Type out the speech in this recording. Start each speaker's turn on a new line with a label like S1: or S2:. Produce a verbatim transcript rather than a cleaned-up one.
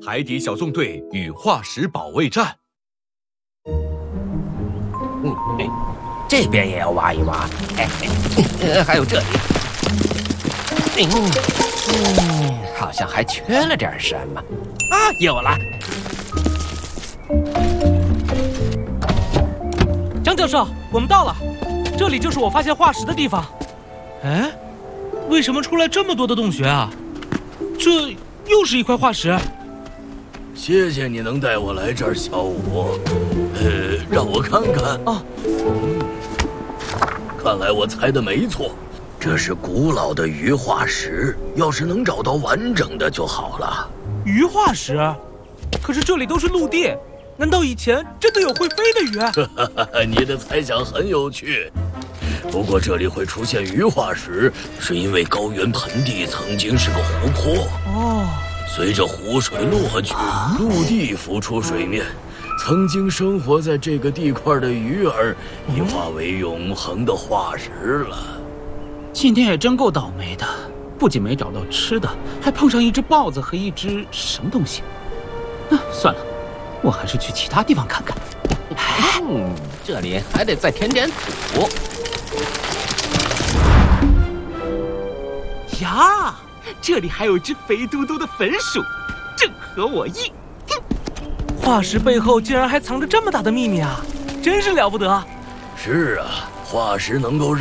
S1: 海底小纵队与化石保卫战。
S2: 嗯，哎，这边也要挖一挖。哎，呃，还有这里。嗯嗯，好像还缺了点什么。啊，有了！
S3: 张教授，我们到了，这里就是我发现化石的地方。哎，为什么出来这么多的洞穴啊？这又是一块化石。
S4: 谢谢你能带我来这儿，小五。呃，让我看看。
S3: 哦，
S4: 嗯，看来我猜的没错，这是古老的鱼化石。要是能找到完整的就好了。
S3: 鱼化石？可是这里都是陆地，难道以前真的有会飞的鱼？
S4: 你的猜想很有趣。不过这里会出现鱼化石，是因为高原盆地曾经是个湖泊。
S3: 哦，
S4: 随着湖水落去，陆地浮出水面，曾经生活在这个地块的鱼儿已化为永恒的化石了。
S5: 今天也真够倒霉的，不仅没找到吃的，还碰上一只豹子和一只什么东西。啊，算了，我还是去其他地方看看。
S2: 嗯，这里还得再填点土。
S5: 呀，这里还有只肥嘟嘟的粉鼠，正合我意。
S3: 化石背后竟然还藏着这么大的秘密啊，真是了不得。
S4: 是啊，化石能够让